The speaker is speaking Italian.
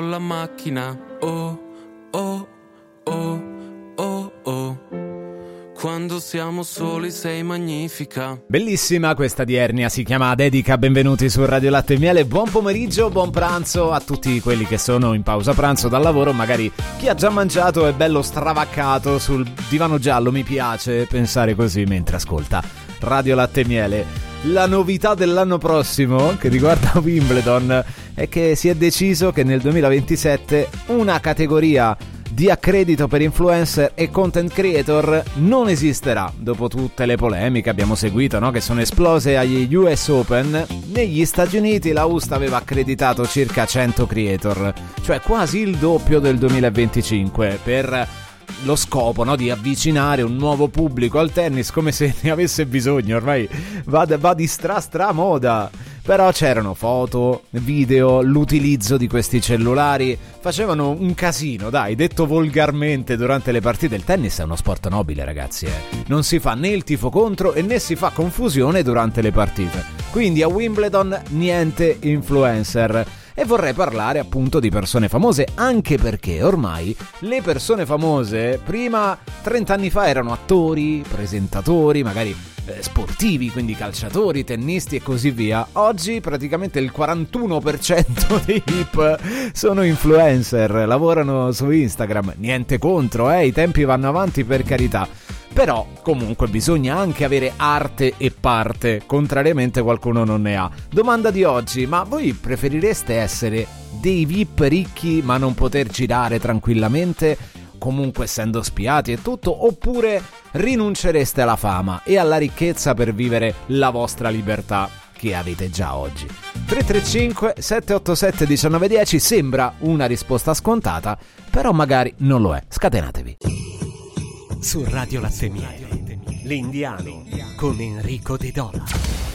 la macchina, oh, oh, oh, oh, oh. Quando siamo soli sei magnifica. Bellissima questa di Ernia, si chiama Dedica. Benvenuti su Radio Latte e Miele. Buon pomeriggio, buon pranzo a tutti quelli che sono in pausa pranzo dal lavoro. Magari chi ha già mangiato è bello stravaccato sul divano giallo. Mi piace pensare così mentre ascolta Radio Latte e Miele. La novità dell'anno prossimo che riguarda Wimbledon è che si è deciso che nel 2027 una categoria di accredito per influencer e content creator non esisterà. Dopo tutte le polemiche abbiamo seguito, no? Che sono esplose agli US Open, negli Stati Uniti la USTA aveva accreditato circa 100 creator, cioè quasi il doppio del 2025, per lo scopo, no, di avvicinare un nuovo pubblico al tennis, come se ne avesse bisogno. Ormai va di stra moda. Però c'erano foto, video, l'utilizzo di questi cellulari, facevano un casino, dai, detto volgarmente. Durante le partite il tennis è uno sport nobile, ragazzi, non si fa né il tifo contro e né si fa confusione durante le partite. Quindi a Wimbledon niente influencer. E vorrei parlare appunto di persone famose, anche perché ormai le persone famose prima, 30 anni fa, erano attori, presentatori, magari sportivi, quindi calciatori, tennisti e così via. Oggi praticamente il 41% dei VIP sono influencer, lavorano su Instagram. Niente contro, i tempi vanno avanti, per carità. Però comunque bisogna anche avere arte e parte, contrariamente qualcuno non ne ha. Domanda di oggi: ma voi preferireste essere dei VIP ricchi ma non poter girare tranquillamente, comunque essendo spiati e tutto, oppure rinuncereste alla fama e alla ricchezza per vivere la vostra libertà che avete già oggi? 335 787 1910 sembra una risposta scontata, però magari non lo è. Scatenatevi. Su Radio Latte e Miele, l'Indiano con Enrico De Dola.